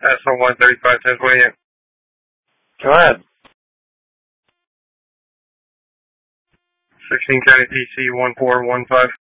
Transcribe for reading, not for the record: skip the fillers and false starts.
SO1 351028. Go ahead. 16 County PC 1415.